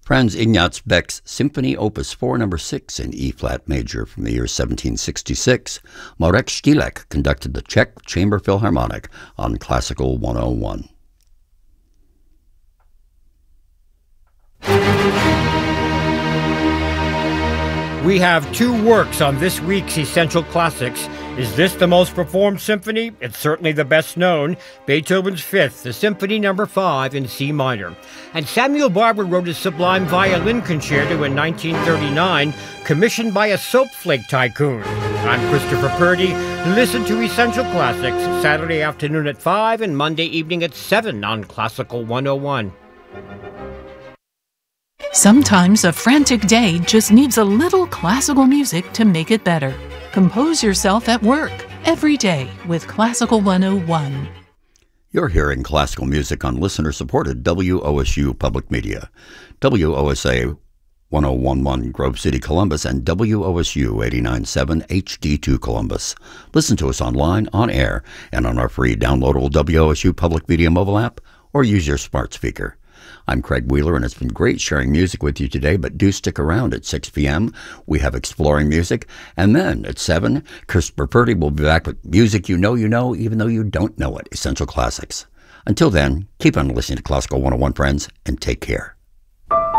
Franz Ignaz Beck's Symphony Opus 4 No. 6 in E-flat major from the year 1766. Marek Štílek conducted the Czech Chamber Philharmonic on Classical 101. We have two works on this week's Essential Classics. Is this the most performed symphony? It's certainly the best known, Beethoven's Fifth, the Symphony No. 5 in C minor. And Samuel Barber wrote his sublime violin concerto in 1939, commissioned by a soap flake tycoon. I'm Christopher Purdy. Listen to Essential Classics Saturday afternoon at 5 and Monday evening at 7 on Classical 101. Sometimes a frantic day just needs a little classical music to make it better. Compose yourself at work every day with Classical 101. You're hearing classical music on listener-supported WOSU Public Media, WOSA 1011 Grove City, Columbus, and WOSU 89.7 HD2 Columbus. Listen to us online, on air, and on our free downloadable WOSU Public Media mobile app, or use your smart speaker. I'm Craig Wheeler, and it's been great sharing music with you today, but do stick around at 6 p.m. We have Exploring Music, and then at 7, Christopher Purdy will be back with music you know, even though you don't know it, Essential Classics. Until then, keep on listening to Classical 101, friends, and take care.